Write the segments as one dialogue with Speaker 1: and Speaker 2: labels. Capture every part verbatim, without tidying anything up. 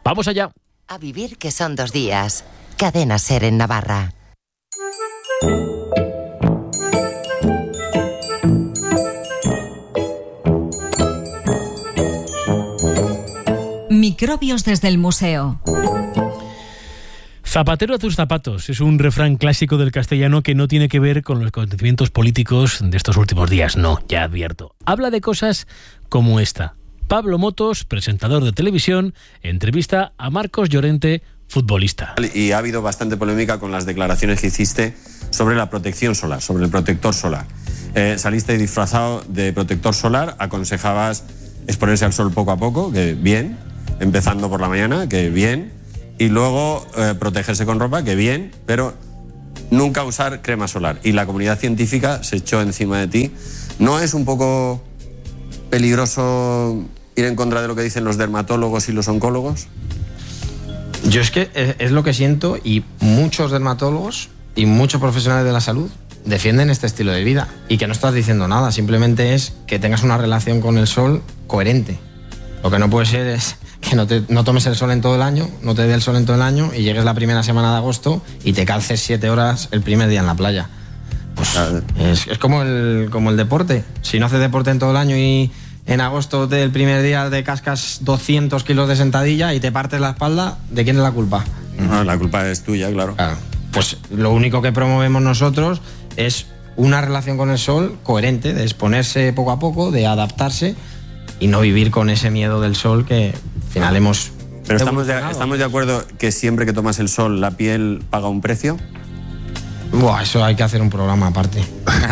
Speaker 1: ¡Vamos allá!
Speaker 2: A vivir que son dos días. Cadena SER en Navarra.
Speaker 3: Microbios desde el museo.
Speaker 1: Zapatero a tus zapatos es un refrán clásico del castellano que no tiene que ver con los acontecimientos políticos de estos últimos días, no, ya advierto. Habla de cosas como esta. Pablo Motos, presentador de televisión, entrevista a Marcos Llorente, futbolista.
Speaker 4: Y ha habido bastante polémica con las declaraciones que hiciste sobre la protección solar, sobre el protector solar. Eh, saliste disfrazado de protector solar, aconsejabas exponerse al sol poco a poco, que bien, empezando por la mañana, que bien, y luego eh, protegerse con ropa, que bien, pero nunca usar crema solar. Y la comunidad científica se echó encima de ti. ¿No es un poco peligroso ir en contra de lo que dicen los dermatólogos y los oncólogos?
Speaker 5: Yo es que es, es lo que siento, y muchos dermatólogos y muchos profesionales de la salud defienden este estilo de vida, y que no estás diciendo nada, simplemente es que tengas una relación con el sol coherente. Lo que no puede ser es que no, te, no tomes el sol en todo el año, no te dé el sol en todo el año y llegues la primera semana de agosto y te calces siete horas el primer día en la playa. Pues es, es como, el, como el deporte. Si no haces deporte en todo el año y en agosto del primer día te cascas doscientos kilos de sentadilla y te partes la espalda, ¿de quién es la culpa?
Speaker 4: No, la culpa es tuya, claro.
Speaker 5: Claro. Pues lo único que promovemos nosotros es una relación con el sol coherente, de exponerse poco a poco, de adaptarse y no vivir con ese miedo del sol que al final hemos...
Speaker 4: Pero estamos de, estamos de acuerdo que siempre que tomas el sol la piel paga un precio.
Speaker 5: Buah, eso hay que hacer un programa aparte.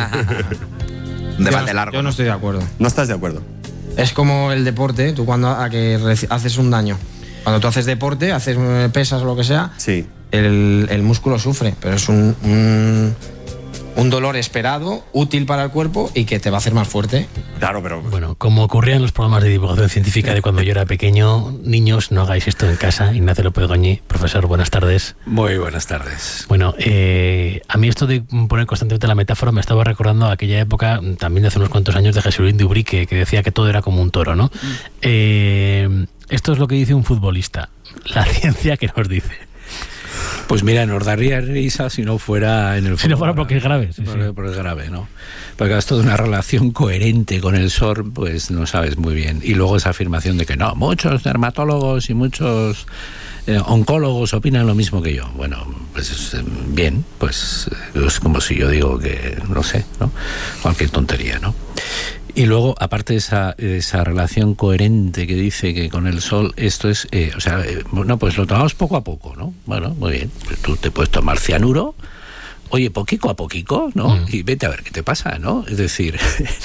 Speaker 6: Un debate
Speaker 5: yo,
Speaker 6: largo.
Speaker 5: Yo no estoy de acuerdo.
Speaker 4: ¿No estás de acuerdo?
Speaker 5: Es como el deporte, tú cuando a que haces un daño. Cuando tú haces deporte, haces pesas o lo que sea,
Speaker 4: sí.
Speaker 5: el, el músculo sufre, pero es un, un, un dolor esperado, útil para el cuerpo y que te va a hacer más fuerte.
Speaker 4: Claro, pero...
Speaker 1: Bueno, como ocurría en los programas de divulgación científica de cuando yo era pequeño, niños, no hagáis esto en casa. Ignacio López Goñi, profesor, buenas tardes.
Speaker 7: Muy buenas tardes.
Speaker 1: Bueno, eh, a mí esto de poner constantemente la metáfora me estaba recordando a aquella época, también de hace unos cuantos años, de Jesulín de Ubrique, que decía que todo era como un toro, ¿no? Mm. Eh, esto es lo que dice un futbolista. La ciencia que nos dice.
Speaker 7: Pues mira, nos daría risa si no fuera en el fútbol.
Speaker 1: Si no fuera porque es grave. Sí,
Speaker 7: porque,
Speaker 1: sí.
Speaker 7: porque es grave, ¿no? Porque es toda una relación coherente con el sol, pues no sabes muy bien. Y luego esa afirmación de que no, muchos dermatólogos y muchos eh, oncólogos opinan lo mismo que yo. Bueno, pues eh, bien, pues es como si yo digo que, no sé, ¿no? Cualquier tontería, ¿no? Y luego, aparte de esa, de esa relación coherente que dice que con el sol esto es, eh, o sea, eh, bueno, pues lo tomamos poco a poco, ¿no? Bueno, muy bien, pues tú te puedes tomar cianuro, oye, poquito a poquito, ¿no? Mm. Y vete a ver qué te pasa, ¿no? Es decir,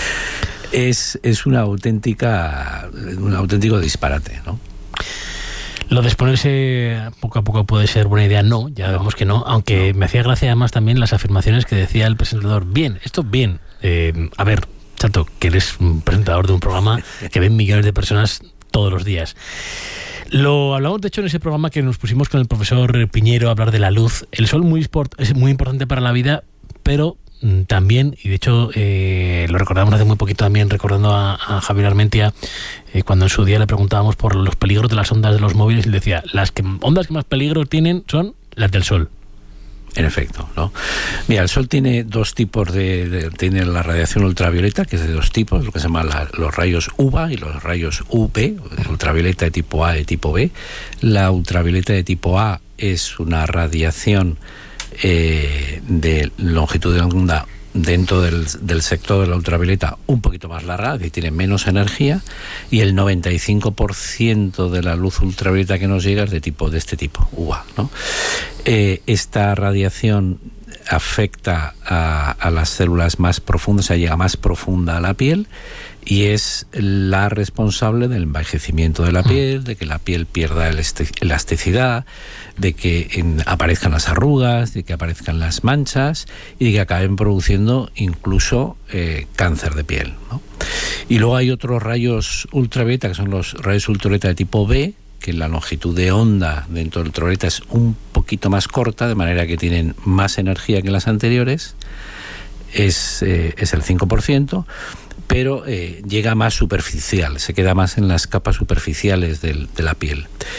Speaker 7: es, es una auténtica, un auténtico disparate, ¿no?
Speaker 1: Lo de exponerse poco a poco puede ser buena idea, no, ya no. vemos que no, aunque no. Me hacía gracia además también las afirmaciones que decía el presentador, bien, esto bien, eh, a ver, Chato, que eres un presentador de un programa que ven millones de personas todos los días. Lo hablamos, de hecho, en ese programa que nos pusimos con el profesor Piñero a hablar de la luz. El sol muy import- es muy importante para la vida, pero mm, también, y de hecho eh, lo recordamos hace muy poquito también, recordando a, a Javier Armentia, eh, cuando en su día le preguntábamos por los peligros de las ondas de los móviles, y él decía, las que, ondas que más peligro tienen son las del sol.
Speaker 7: En efecto, ¿no? Mira, el sol tiene dos tipos de, de... Tiene la radiación ultravioleta, que es de dos tipos, lo que se llama la, los rayos U V A y los rayos U V, ultravioleta de tipo A y de tipo B. La ultravioleta de tipo A es una radiación eh, de longitud de onda dentro del, del sector de la ultravioleta un poquito más larga, que tiene menos energía, y el noventa y cinco por ciento de la luz ultravioleta que nos llega es de tipo de este tipo, U A, ¿no? Eh, esta radiación afecta a, a las células más profundas, o sea, llega más profunda a la piel, y es la responsable del envejecimiento de la piel, de que la piel pierda elasticidad, de que en, aparezcan las arrugas, de que aparezcan las manchas y de que acaben produciendo incluso eh, cáncer de piel, ¿no? Y luego hay otros rayos ultravioleta, que son los rayos ultravioleta de tipo B, que la longitud de onda dentro del ultravioleta es un poquito más corta, de manera que tienen más energía que las anteriores, es, eh, es el cinco por ciento, pero eh, llega más superficial, se queda más en las capas superficiales del, de la piel.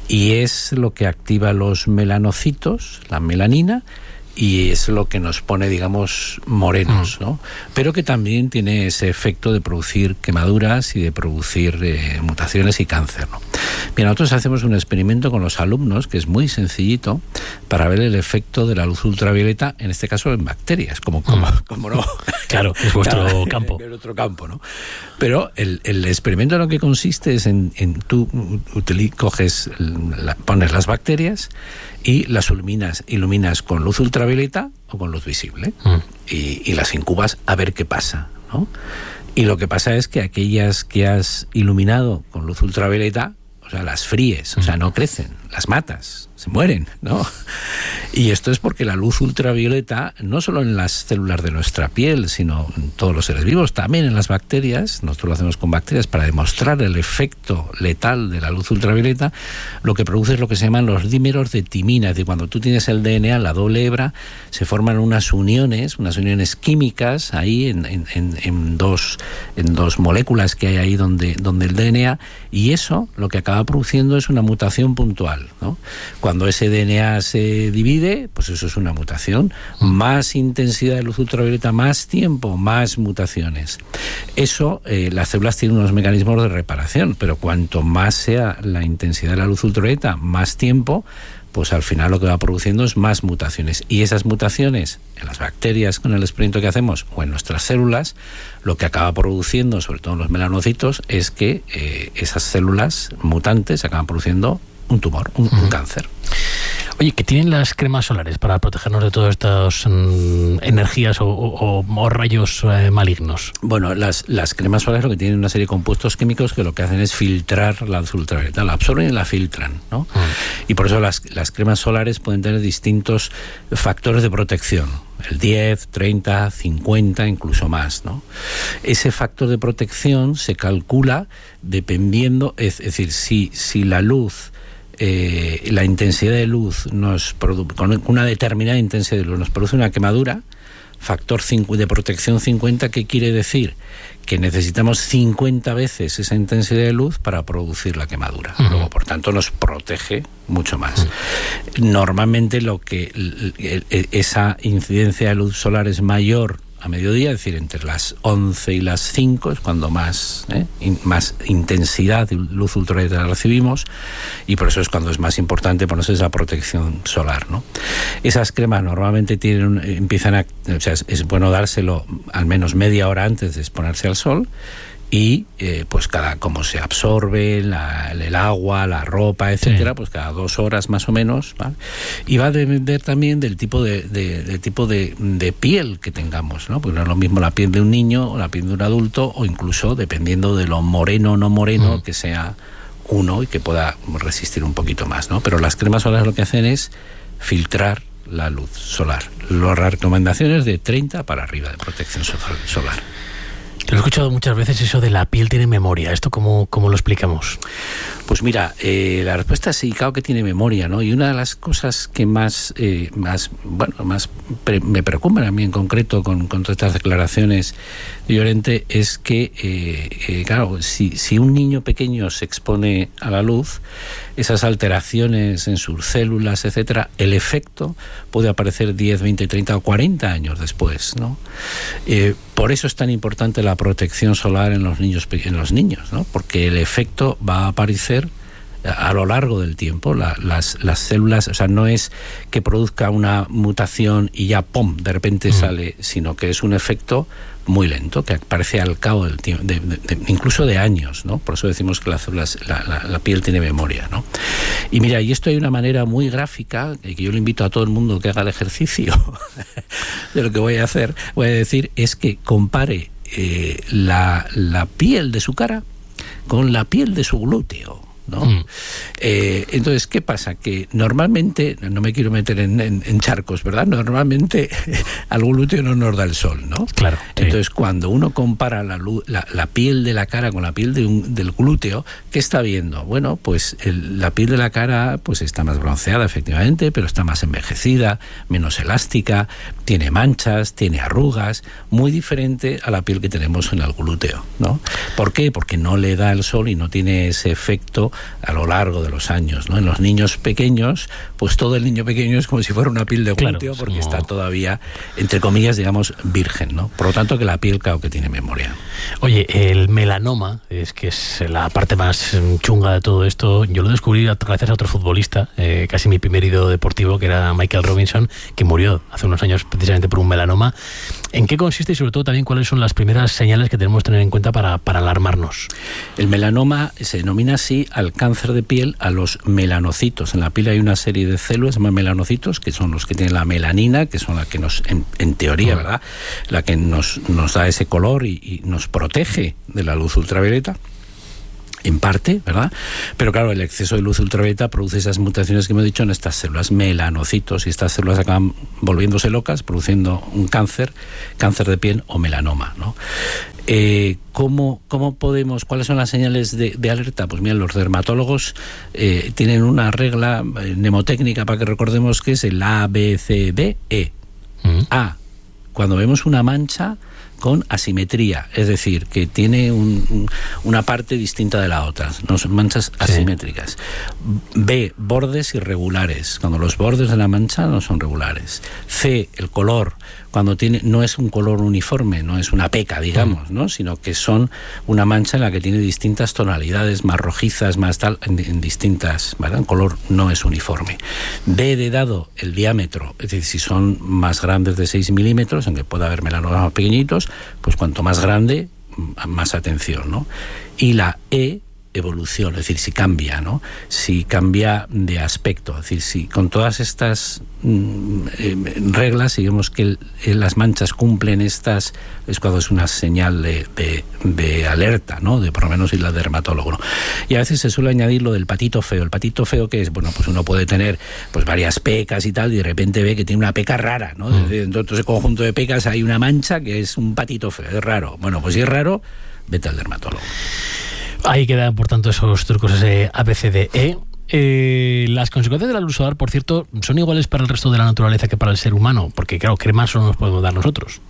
Speaker 7: y es lo que activa los melanocitos, la melanina, y es lo que nos pone, digamos, morenos, ¿no? Pero que también tiene ese efecto de producir quemaduras y de producir eh, mutaciones y cáncer, ¿no? Bien, nosotros hacemos un experimento con los alumnos que es muy sencillito para ver el efecto de la luz ultravioleta, en este caso en bacterias, como, como, como no.
Speaker 1: Claro, es vuestro
Speaker 7: claro,
Speaker 1: campo.
Speaker 7: En otro campo, ¿no? Pero el, el experimento en lo que consiste es en, en tú utiliz, coges, la, pones las bacterias y las iluminas, iluminas con luz ultravioleta o con luz visible, mm. y, y las incubas a ver qué pasa, ¿no? Y lo que pasa es que aquellas que has iluminado con luz ultravioleta, o sea, las fríes, o sea, no crecen, las matas, se mueren, ¿no? Y esto es porque la luz ultravioleta, no solo en las células de nuestra piel, sino en todos los seres vivos, también en las bacterias, nosotros lo hacemos con bacterias para demostrar el efecto letal de la luz ultravioleta, lo que produce es lo que se llaman los dímeros de timina, es decir, cuando tú tienes el D N A, la doble hebra, se forman unas uniones, unas uniones químicas ahí en, en, en, en, dos, en dos moléculas que hay ahí donde, donde el D N A, y eso lo que acaba produciendo es una mutación puntual, ¿no? Cuando ese D N A se divide, pues eso es una mutación. Más intensidad de luz ultravioleta, más tiempo, más mutaciones. Eso, eh, las células tienen unos mecanismos de reparación, pero cuanto más sea la intensidad de la luz ultravioleta, más tiempo, pues al final lo que va produciendo es más mutaciones. Y esas mutaciones en las bacterias, con el experimento que hacemos, o en nuestras células, lo que acaba produciendo, sobre todo en los melanocitos, es que eh, esas células mutantes acaban produciendo un tumor, un, uh-huh. un cáncer.
Speaker 1: Oye, ¿qué tienen las cremas solares para protegernos de todas estas um, energías o, o, o rayos eh, malignos?
Speaker 7: Bueno, las, las cremas solares lo que tienen una serie de compuestos químicos que lo que hacen es filtrar la luz ultravioleta, la absorben y la filtran, ¿no? Uh-huh. Y por eso las, las cremas solares pueden tener distintos factores de protección, el diez, treinta, cincuenta, incluso más, ¿no? Ese factor de protección se calcula dependiendo, es, es decir, si, si la luz, eh, la intensidad de luz nos produ- con una determinada intensidad de luz nos produce una quemadura, factor cinco de protección cincuenta, ¿qué quiere decir? Que necesitamos cincuenta veces esa intensidad de luz para producir la quemadura. Uh-huh. Luego, por tanto, nos protege mucho más. Uh-huh. Normalmente lo que esa incidencia de luz solar es mayor a mediodía, es decir, entre las once y las cinco es cuando más, ¿eh? in, más intensidad de luz ultravioleta recibimos, y por eso es cuando es más importante ponerse esa protección solar, ¿no? Esas cremas normalmente tienen, empiezan a, o sea, es, es bueno dárselo al menos media hora antes de exponerse al sol, y eh, pues cada como se absorbe la, el agua, la ropa, etcétera, sí. pues cada dos horas más o menos, ¿vale? Y va a depender también del tipo de, de, de tipo de, de piel que tengamos, ¿no? Porque no es lo mismo la piel de un niño o la piel de un adulto, o incluso dependiendo de lo moreno o no moreno mm. que sea uno y que pueda resistir un poquito más, ¿no? Pero las cremas solares lo que hacen es filtrar la luz solar. Las recomendaciones de treinta para arriba de protección solar.
Speaker 1: Te lo he escuchado muchas veces, eso de la piel tiene memoria. ¿Esto cómo, cómo lo explicamos?
Speaker 7: Pues mira, eh, la respuesta es sí, claro que tiene memoria, ¿no? Y una de las cosas que más, eh, más bueno, más pre- me preocupan a mí en concreto con, con todas estas declaraciones de Llorente es que, eh, eh, claro, si, si un niño pequeño se expone a la luz, esas alteraciones en sus células, etcétera, el efecto puede aparecer diez, veinte, treinta o cuarenta años después, ¿no? Eh, por eso es tan importante la protección solar en los niños, en los niños, ¿no? Porque el efecto va a aparecer a lo largo del tiempo. La, las, las células, o sea, no es que produzca una mutación y ya ¡pum!, de repente mm. sale, sino que es un efecto muy lento, que aparece al cabo del tiempo, de, de, de, incluso de años, ¿no? Por eso decimos que las células, la, la, la piel tiene memoria, ¿no? Y mira, y esto hay una manera muy gráfica, que yo le invito a todo el mundo que haga el ejercicio de lo que voy a hacer, voy a decir, es que compare eh, la, la piel de su cara con la piel de su glúteo, ¿no? Mm. Eh, entonces, ¿qué pasa? Que normalmente, no me quiero meter en, en, en charcos, ¿verdad? Normalmente al glúteo no nos da el sol, ¿no?
Speaker 1: Claro.
Speaker 7: Entonces,
Speaker 1: sí.
Speaker 7: cuando uno compara la, la, la piel de la cara con la piel de un, del glúteo, ¿qué está viendo? Bueno, pues el, la piel de la cara pues está más bronceada, efectivamente, pero está más envejecida, menos elástica, tiene manchas, tiene arrugas, muy diferente a la piel que tenemos en el glúteo, ¿no? ¿Por qué? Porque no le da el sol y no tiene ese efecto a lo largo de los años, ¿no? En los niños pequeños, pues todo el niño pequeño es como si fuera una piel de glúteo, claro, porque como... está todavía, entre comillas, digamos, virgen, ¿no? Por lo tanto, que la piel, claro, que tiene memoria.
Speaker 1: Oye, el melanoma, es que es la parte más chunga de todo esto, yo lo descubrí gracias a otro futbolista, eh, casi mi primer ídolo deportivo, que era Michael Robinson, que murió hace unos años precisamente por un melanoma. ¿En qué consiste y sobre todo también cuáles son las primeras señales que tenemos que tener en cuenta para, para alarmarnos?
Speaker 7: El melanoma se denomina así al cáncer de piel, a los melanocitos. En la piel hay una serie de células, se llaman melanocitos, que son los que tienen la melanina, que son las que nos, en, en teoría, uh-huh. ¿verdad?, la que nos, nos da ese color y, y nos protege de la luz ultravioleta. En parte, ¿verdad? Pero claro, el exceso de luz ultravioleta produce esas mutaciones que hemos dicho en estas células melanocitos, y estas células acaban volviéndose locas, produciendo un cáncer, cáncer de piel o melanoma, ¿no? Eh, ¿cómo, ¿Cómo podemos, cuáles son las señales de, de alerta? Pues mira, los dermatólogos eh, tienen una regla eh, mnemotécnica para que recordemos que es el A, B, C, D, E. Mm. A, cuando vemos una mancha con asimetría, es decir, que tiene un, una parte distinta de la otra, no son manchas asimétricas. Sí. B, bordes irregulares, cuando los bordes de la mancha no son regulares. C, el color, cuando tiene, no es un color uniforme, no es una peca, digamos, ¿no?, sino que son una mancha en la que tiene distintas tonalidades, más rojizas, más tal, en, en distintas, ¿verdad? El color no es uniforme. D de dado, el diámetro, es decir, si son más grandes de seis milímetros, aunque pueda haber melanomas más pequeñitos, pues cuanto más grande, más atención, ¿no? Y la E, evolución, es decir, si cambia, ¿no? Si cambia de aspecto, es decir, si con todas estas mm, eh, reglas, digamos que el, eh, las manchas cumplen estas, es cuando es una señal de, de, de alerta, ¿no?, de por lo menos ir al dermatólogo, ¿no? Y a veces se suele añadir lo del patito feo. ¿El patito feo qué es? Bueno, pues uno puede tener pues varias pecas y tal, y de repente ve que tiene una peca rara, ¿no? Mm. Dentro de ese conjunto de pecas hay una mancha que es un patito feo, es raro. Bueno, pues si es raro, vete al dermatólogo.
Speaker 1: Ahí quedan, por tanto, esos trucos, ese A, B, C, D, E. Eh, las consecuencias de la luz solar, por cierto, son iguales para el resto de la naturaleza que para el ser humano, porque claro, ¿qué más solo nos podemos dar nosotros?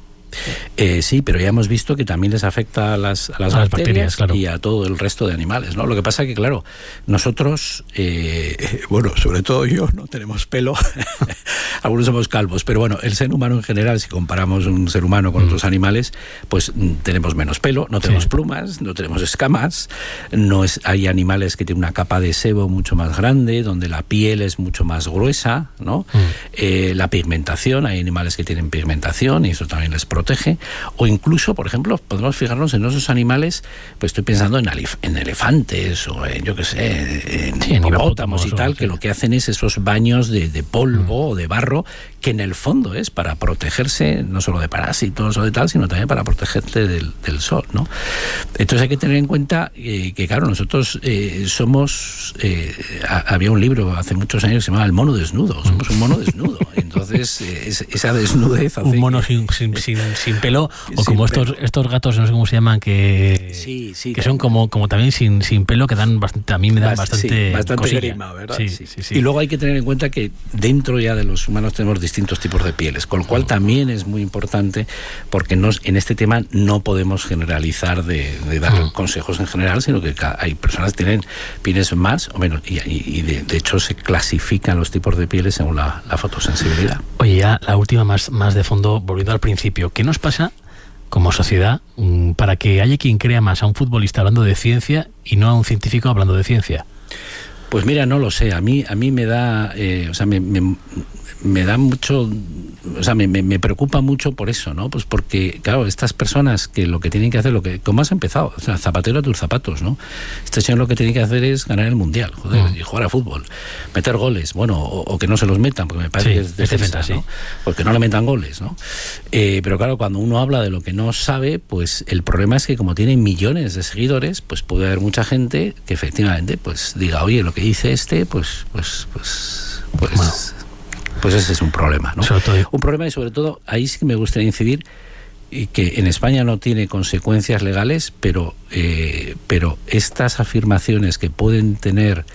Speaker 7: Eh, sí, pero ya hemos visto que también les afecta a las, a las, a bacterias, las bacterias, claro, y a todo el resto de animales, ¿no? Lo que pasa es que, claro, nosotros, eh, bueno, sobre todo yo, no tenemos pelo, algunos somos calvos, pero bueno, el ser humano en general, si comparamos un ser humano con mm. otros animales, pues tenemos menos pelo, no tenemos sí. plumas, no tenemos escamas, no es, hay animales que tienen una capa de sebo mucho más grande, donde la piel es mucho más gruesa, ¿no? Mm. Eh, la pigmentación, hay animales que tienen pigmentación y eso también les protege, o incluso, por ejemplo, podemos fijarnos en esos animales, pues estoy pensando en, alif- en elefantes o en, yo qué sé, en sí, hipopótamos y tal, sí. que lo que hacen es esos baños de, de polvo mm. o de barro, que en el fondo es para protegerse no solo de parásitos o de tal, sino también para protegerte del, del sol, ¿no? Entonces hay que tener en cuenta eh, que, claro, nosotros eh, somos, eh, a, había un libro hace muchos años que se llamaba El mono desnudo, somos un mono desnudo, entonces eh, es, esa desnudez hace
Speaker 1: un mono
Speaker 7: que,
Speaker 1: sin, sin, sin, sin pelo, o como estos, estos gatos, no sé cómo se llaman, que,
Speaker 7: sí, sí,
Speaker 1: que son como, como también sin, sin pelo, que dan bastante, a mí me dan bastante,
Speaker 7: sí, bastante grima, ¿verdad? Sí, sí. Sí, sí. Y luego hay que tener en cuenta que dentro ya de los humanos tenemos distintos tipos de pieles, con lo cual también es muy importante, porque nos, en este tema no podemos generalizar de, de dar uh-huh. consejos en general, sino que hay personas que tienen pieles más o menos, y, y de, de hecho se clasifican los tipos de pieles según la, la fotosensibilidad.
Speaker 1: Oye, ya la última más, más de fondo, volviendo al principio, ¿qué nos pasa como sociedad para que haya quien crea más a un futbolista hablando de ciencia y no a un científico hablando de ciencia?
Speaker 7: Pues mira, no lo sé, a mí a mí me da, eh, o sea, me, me, me da mucho, o sea, me, me, me preocupa mucho por eso, ¿no? Pues porque, claro, estas personas que lo que tienen que hacer, lo que, ¿cómo has empezado? O sea, zapatero a tus zapatos, ¿no? Este señor lo que tiene que hacer es ganar el mundial, joder, mm. y jugar a fútbol, meter goles, bueno, o, o que no se los metan, porque me parece sí, que es defensa, ¿no? Sí. Porque no le metan goles, ¿no? Eh, pero claro, cuando uno habla de lo que no sabe, pues el problema es que como tiene millones de seguidores, pues puede haber mucha gente que efectivamente, pues diga, oye, lo que dice este, pues, pues, pues, pues, bueno. pues ese es un problema, ¿no? Un problema, y sobre todo, ahí sí que me gustaría incidir, y que en España no tiene consecuencias legales, pero, eh, pero estas afirmaciones que pueden tener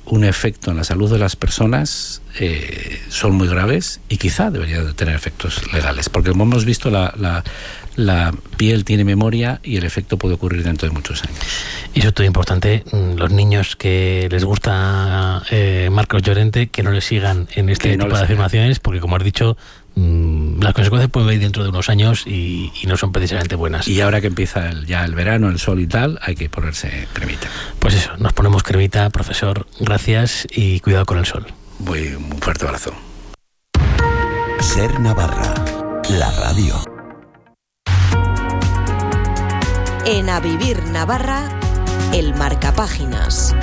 Speaker 7: un efecto en la salud de las personas, eh, son muy graves y quizá deberían de tener efectos legales, porque como hemos visto, la, la, la piel tiene memoria y el efecto puede ocurrir dentro de muchos años.
Speaker 1: Y eso es todo importante, los niños que les gusta eh, Marcos Llorente, que no les sigan en este
Speaker 7: Que no
Speaker 1: tipo
Speaker 7: les
Speaker 1: de
Speaker 7: sigan.
Speaker 1: afirmaciones, porque como has dicho, mmm, las consecuencias pueden venir dentro de unos años y, y no son precisamente buenas.
Speaker 7: Y ahora que empieza el, ya el verano, el sol y tal, hay que ponerse cremita.
Speaker 1: Pues eso, nos ponemos cremita, profesor, gracias y cuidado con el sol.
Speaker 7: Muy, un fuerte abrazo.
Speaker 8: Ser Navarra, la radio.
Speaker 9: En A Vivir Navarra, el marcapáginas.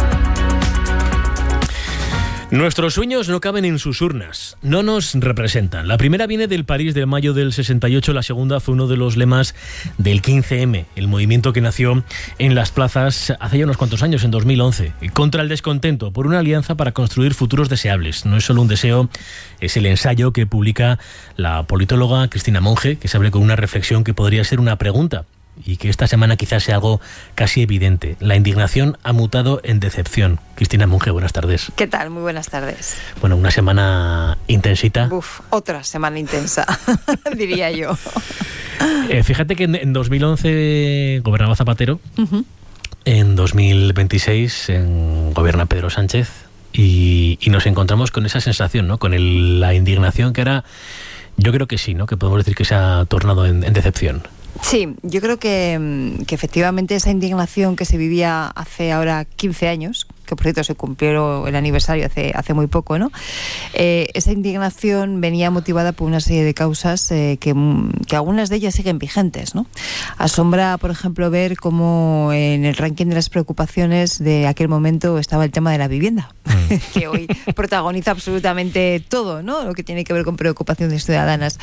Speaker 10: Nuestros sueños no caben en sus urnas, no nos representan. La primera viene del París de mayo del sesenta y ocho, la segunda fue uno de los lemas del quince eme, el movimiento que nació en las plazas hace ya unos cuantos años, en dos mil once, contra el descontento, por una alianza para construir futuros deseables. No es solo un deseo, es el ensayo que publica la politóloga Cristina Monge, que se abre con una reflexión que podría ser una pregunta, y que esta semana quizás sea algo casi evidente. La indignación ha mutado en decepción. Cristina Monge, buenas tardes.
Speaker 11: ¿Qué tal? Muy buenas tardes.
Speaker 10: Bueno, una semana intensita.
Speaker 11: Uf, otra semana intensa, diría yo.
Speaker 10: Eh, fíjate que en, en dos mil once gobernaba Zapatero,
Speaker 11: Uh-huh.
Speaker 10: en dos mil veintiséis en, gobierna Pedro Sánchez y, y nos encontramos con esa sensación, ¿no? Con el, la indignación que era, yo creo que sí, ¿no? Que podemos decir que se ha tornado en, en decepción.
Speaker 11: Sí, yo creo que, que efectivamente esa indignación que se vivía hace ahora quince años, que por cierto se cumplió el aniversario hace, hace muy poco, ¿no? Eh, esa indignación venía motivada por una serie de causas eh, que, que algunas de ellas siguen vigentes, ¿no? Asombra, por ejemplo, ver cómo en el ranking de las preocupaciones de aquel momento estaba el tema de la vivienda, mm. que hoy protagoniza absolutamente todo, ¿no? Lo que tiene que ver con preocupaciones ciudadanas.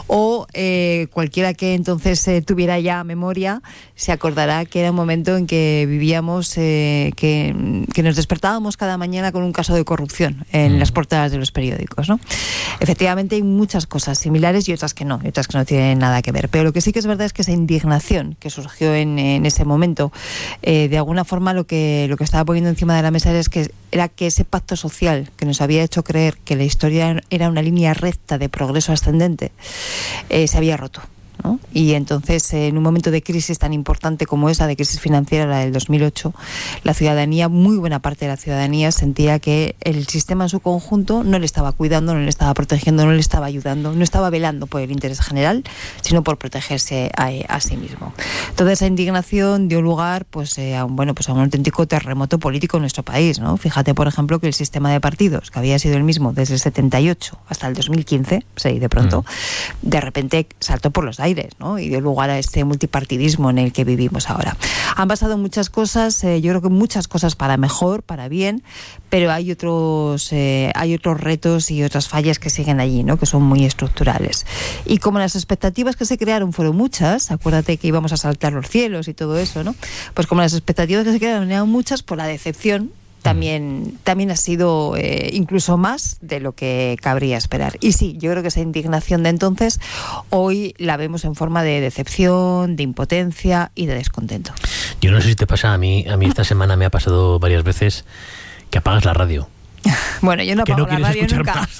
Speaker 11: O eh, cualquiera que entonces eh, tuviera ya memoria se acordará que era un momento en que vivíamos, eh, que, que nos despertábamos cada mañana con un caso de corrupción en mm. las portadas de los periódicos, ¿no? Efectivamente hay muchas cosas similares y otras que no, y otras que no tienen nada que ver. Pero lo que sí que es verdad es que esa indignación que surgió en, en ese momento, eh, de alguna forma lo que, lo que estaba poniendo encima de la mesa es que, era que ese pacto social que nos había hecho creer que la historia era una línea recta de progreso ascendente, eh, se había roto, ¿no? Y entonces, en un momento de crisis tan importante como esa, de crisis financiera, la del dos mil ocho, la ciudadanía, muy buena parte de la ciudadanía, sentía que el sistema en su conjunto no le estaba cuidando, no le estaba protegiendo, no le estaba ayudando, no estaba velando por el interés general, sino por protegerse a, a sí mismo. Toda esa indignación dio lugar pues, eh, a, un, bueno, pues a un auténtico terremoto político en nuestro país, ¿no? Fíjate, por ejemplo, que el sistema de partidos, que había sido el mismo desde el setenta y ocho hasta el dos mil quince, sí, de pronto, mm. de repente saltó por los aires, ¿no? Y dio lugar a este multipartidismo en el que vivimos ahora. Han pasado muchas cosas, eh, yo creo que muchas cosas para mejor, para bien, pero hay otros, eh, hay otros retos y otras fallas que siguen allí, ¿no? Que son muy estructurales. Y como las expectativas que se crearon fueron muchas, acuérdate que íbamos a saltar los cielos y todo eso, ¿no? Pues como las expectativas que se crearon eran muchas, por la decepción también, también ha sido eh, incluso más de lo que cabría esperar. Y sí, yo creo que esa indignación de entonces hoy la vemos en forma de decepción, de impotencia y de descontento.
Speaker 10: Yo no sé si te pasa, a mí, a mí esta semana me ha pasado varias veces que apagas la radio.
Speaker 11: Bueno, yo no apago
Speaker 10: no
Speaker 11: la radio nunca.
Speaker 10: Más.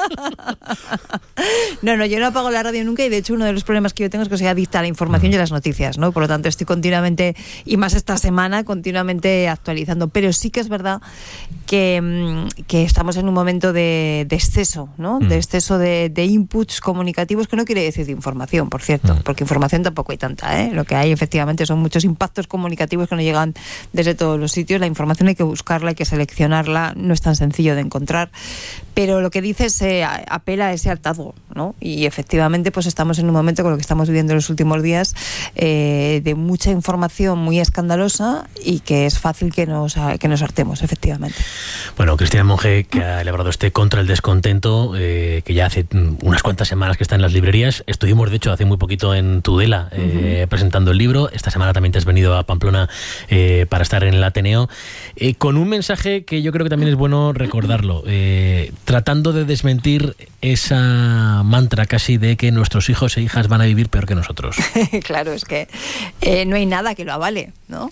Speaker 11: No, no, yo no apago la radio nunca y de hecho uno de los problemas que yo tengo es que soy adicta a la información mm. y a las noticias, ¿no? Por lo tanto estoy continuamente, y más esta semana, continuamente actualizando. Pero sí que es verdad que, que estamos en un momento de, de exceso, ¿no? Mm. De exceso de, de inputs comunicativos, que no quiere decir de información, por cierto, mm. porque información tampoco hay tanta, ¿eh? Lo que hay efectivamente son muchos impactos comunicativos que nos llegan desde todos los sitios. La información hay que buscarla, hay que seleccionarla, no es tan sencillo de encontrar, pero lo que dices eh, apela a ese hartazgo, ¿no? Y efectivamente pues estamos en un momento, con lo que estamos viviendo en los últimos días, eh, de mucha información muy escandalosa y que es fácil que nos, que nos hartemos, efectivamente.
Speaker 10: Bueno, Cristina Monge, que ha elaborado este Contra el Descontento, eh, que ya hace unas cuantas semanas que está en las librerías. Estuvimos, de hecho, hace muy poquito en Tudela eh, uh-huh. presentando el libro. Esta semana también te has venido a Pamplona eh, para estar en el Ateneo, eh, con un mensaje que yo creo que también es bueno recordarlo, eh, tratando de desmentir esa mantra casi de que nuestros hijos e hijas van a vivir peor que nosotros.
Speaker 11: Claro, es que eh, no hay nada que lo avale, ¿no?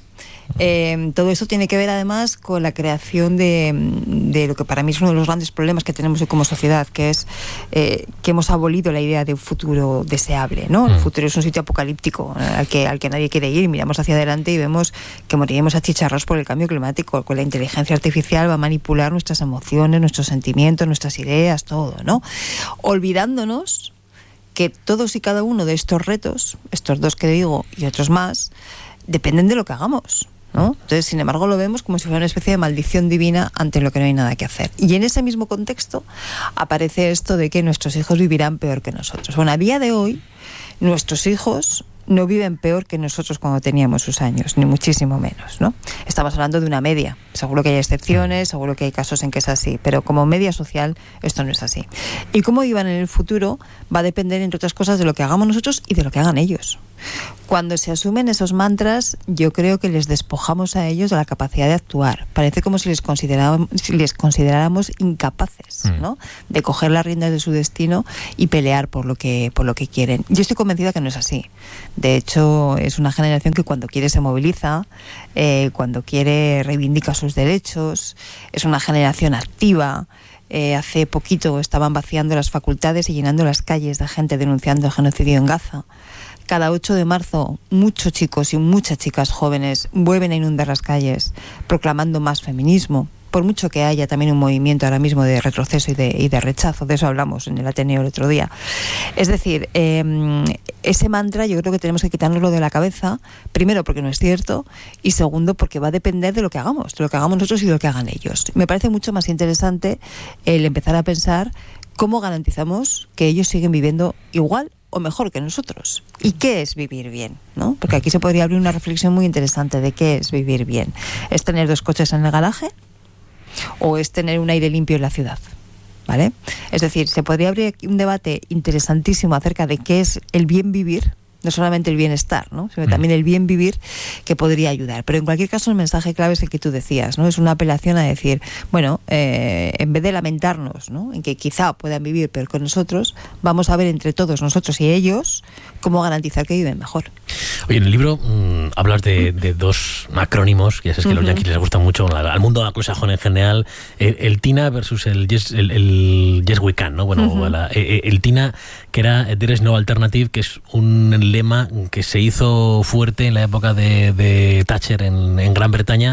Speaker 11: Eh, todo esto tiene que ver además con la creación de, de lo que para mí es uno de los grandes problemas que tenemos hoy como sociedad, que es eh, que hemos abolido la idea de un futuro deseable, ¿no? El futuro es un sitio apocalíptico al que, al que nadie quiere ir. Miramos hacia adelante y vemos que moriremos achicharrados por el cambio climático, con la inteligencia artificial va a manipular nuestras emociones, nuestros sentimientos, nuestras ideas, todo, ¿no? Olvidándonos que todos y cada uno de estos retos, estos dos que digo y otros más, dependen de lo que hagamos, ¿no? Entonces, sin embargo, lo vemos como si fuera una especie de maldición divina ante lo que no hay nada que hacer. Y en ese mismo contexto aparece esto de que nuestros hijos vivirán peor que nosotros. Bueno, a día de hoy, nuestros hijos no viven peor que nosotros cuando teníamos sus años, ni muchísimo menos, ¿no? Estamos hablando de una media. Seguro que hay excepciones, seguro que hay casos en que es así, pero como media social esto no es así. Y cómo vivan en el futuro va a depender, entre otras cosas, de lo que hagamos nosotros y de lo que hagan ellos. Cuando se asumen esos mantras, yo creo que les despojamos a ellos de la capacidad de actuar. Parece como si les consideráramos, si les consideráramos incapaces, ¿no? De coger las riendas de su destino y pelear por lo que, por lo que quieren. Yo estoy convencida que no es así. De hecho, es una generación que cuando quiere se moviliza, eh, cuando quiere reivindica sus derechos, es una generación activa. Eh, hace poquito estaban vaciando las facultades y llenando las calles de gente denunciando el genocidio en Gaza. Cada ocho de marzo, muchos chicos y muchas chicas jóvenes vuelven a inundar las calles proclamando más feminismo, por mucho que haya también un movimiento ahora mismo de retroceso y de, y de rechazo. De eso hablamos en el Ateneo el otro día. Es decir, eh, ese mantra yo creo que tenemos que quitárnoslo de la cabeza, primero porque no es cierto, y segundo porque va a depender de lo que hagamos, de lo que hagamos nosotros y de lo que hagan ellos. Me parece mucho más interesante el empezar a pensar cómo garantizamos que ellos siguen viviendo igual o mejor que nosotros. ¿Y qué es vivir bien? ¿No? Porque aquí se podría abrir una reflexión muy interesante de qué es vivir bien. ¿Es tener dos coches en el garaje? ¿O es tener un aire limpio en la ciudad? ¿Vale? Es decir, se podría abrir aquí un debate interesantísimo acerca de qué es el bien vivir, no solamente el bienestar, ¿no? Sino también el bien vivir, que podría ayudar. Pero en cualquier caso el mensaje clave es el que tú decías, ¿no? Es una apelación a decir, bueno, eh, en vez de lamentarnos, ¿no?, en que quizá puedan vivir peor que nosotros, vamos a ver entre todos, nosotros y ellos, cómo garantizar que viven mejor.
Speaker 10: Oye, en el libro mmm, hablas de, de dos acrónimos, que ya sabes que a uh-huh. los yanquis les gustan mucho, al, al mundo anglosajón en general, el, el TINA versus el Yes, el, el yes We Can, ¿no? Bueno, uh-huh. la, el, el TINA, que era There is no alternative, que es un lema que se hizo fuerte en la época de, de Thatcher en, en Gran Bretaña.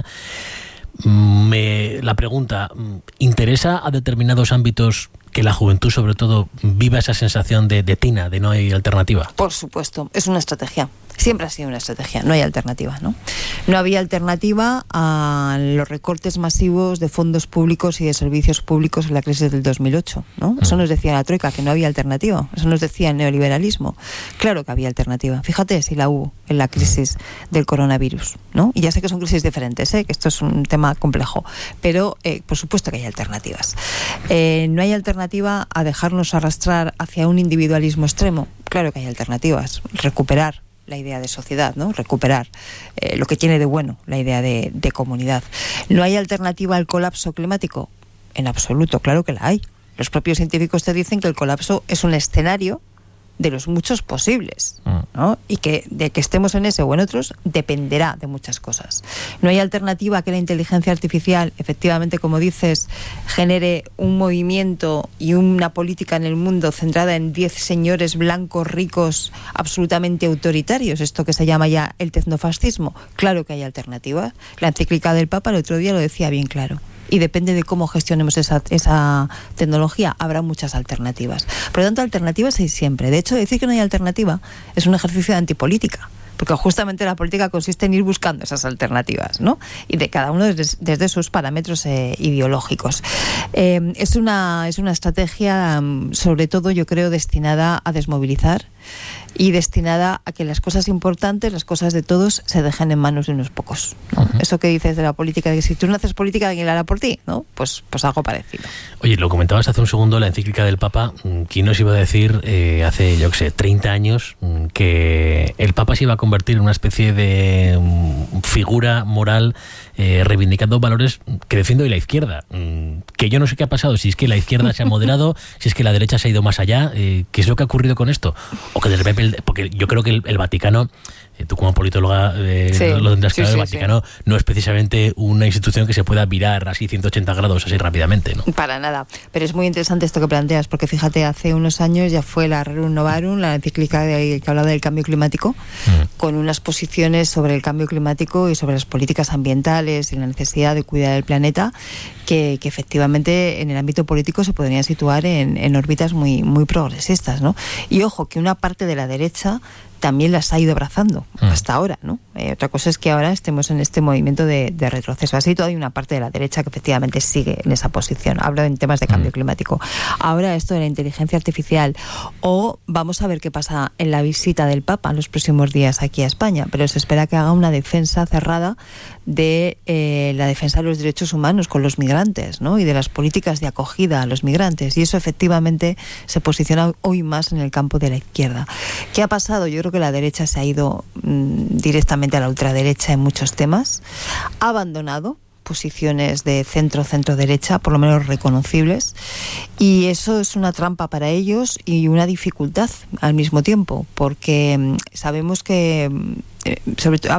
Speaker 10: Me, la pregunta, ¿interesa a determinados ámbitos que la juventud, sobre todo, viva esa sensación de, de tina, de no hay alternativa?
Speaker 11: Por supuesto, es una estrategia. Siempre ha sido una estrategia, no hay alternativa, ¿no? No había alternativa a los recortes masivos de fondos públicos y de servicios públicos en la crisis del dos mil ocho, ¿no? Eso nos decía la Troika, que no había alternativa. Eso nos decía el neoliberalismo. Claro que había alternativa. Fíjate si la hubo en la crisis del coronavirus, ¿no? Y ya sé que son crisis diferentes, ¿eh?, que esto es un tema complejo, pero eh, por supuesto que hay alternativas. Eh, no hay alternativa a dejarnos arrastrar hacia un individualismo extremo. Claro que hay alternativas. Recuperar la idea de sociedad, ¿no? Recuperar eh, lo que tiene de bueno la idea de, de comunidad. ¿No hay alternativa al colapso climático? En absoluto, claro que la hay. Los propios científicos te dicen que el colapso es un escenario de los muchos posibles, ¿no? Y que de que estemos en ese o en otros dependerá de muchas cosas. No hay alternativa a que la inteligencia artificial, efectivamente, como dices, genere un movimiento y una política en el mundo centrada en diez señores blancos ricos absolutamente autoritarios, esto que se llama ya el tecnofascismo. Claro que hay alternativa. La encíclica del Papa el otro día lo decía bien claro. Y depende de cómo gestionemos esa, esa tecnología, habrá muchas alternativas. Por lo tanto, alternativas hay siempre. De hecho, decir que no hay alternativa es un ejercicio de antipolítica, porque justamente la política consiste en ir buscando esas alternativas, ¿no? Y de cada uno desde, desde sus parámetros eh, ideológicos. Eh, es una, es una estrategia, sobre todo, yo creo, destinada a desmovilizar y destinada a que las cosas importantes, las cosas de todos, se dejen en manos de unos pocos, ¿no? Uh-huh. Eso que dices de la política, de que si tú no haces política, alguien la hará por ti, ¿no? Pues, pues algo parecido.
Speaker 10: Oye, lo comentabas hace un segundo, la encíclica del Papa. ¿Quién nos iba a decir eh, hace, yo qué sé, treinta años, que el Papa se iba a convertir en una especie de um, figura moral eh, reivindicando valores que defiende hoy la izquierda? Mm, que yo no sé qué ha pasado, si es que la izquierda se ha moderado, si es que la derecha se ha ido más allá, eh, ¿qué es lo que ha ocurrido con esto? O que de repente, porque yo creo que el, el Vaticano
Speaker 1: eh, tú como politóloga eh,
Speaker 11: Sí,
Speaker 1: lo tendrás
Speaker 11: sí,
Speaker 1: claro,
Speaker 11: sí,
Speaker 1: el Vaticano
Speaker 11: sí.
Speaker 1: no es precisamente una institución que se pueda virar así ciento ochenta grados así rápidamente, ¿no?
Speaker 11: Para nada. Pero es muy interesante esto que planteas, porque fíjate, hace unos años ya fue la Rerum Novarum, la encíclica de, que hablaba del cambio climático, mm. con unas posiciones sobre el cambio climático y sobre las políticas ambientales y la necesidad de cuidar el planeta, que, que efectivamente en el ámbito político se podrían situar en, en órbitas muy, muy progresistas, ¿no? Y ojo, que una parte de la derecha también las ha ido abrazando mm. hasta ahora, ¿no? Eh, otra cosa es que ahora estemos en este movimiento de, de retroceso. Así todo hay una parte de la derecha que efectivamente sigue en esa posición. Hablo en temas de cambio mm. climático. Ahora esto de la inteligencia artificial, o vamos a ver qué pasa en la visita del Papa en los próximos días aquí a España, pero se espera que haga una defensa cerrada de eh, la defensa de los derechos humanos con los migrantes, ¿no? Y de las políticas de acogida a los migrantes, y eso efectivamente se posiciona hoy más en el campo de la izquierda. ¿Qué ha pasado? Yo creo que la derecha se ha ido mmm, directamente a la ultraderecha en muchos temas, ha abandonado posiciones de centro-centro-derecha, por lo menos reconocibles, y eso es una trampa para ellos y una dificultad al mismo tiempo, porque sabemos que, sobre todo,